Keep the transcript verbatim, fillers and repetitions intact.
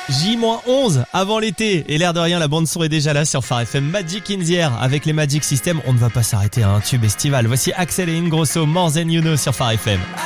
J onze avant l'été. Et l'air de rien, la bande son est déjà là sur Phare F M. Magic in the Air avec les Magic System. On ne va pas s'arrêter à un tube estival. Voici Axel et Ingrosso, More Than You Know sur Phare F M.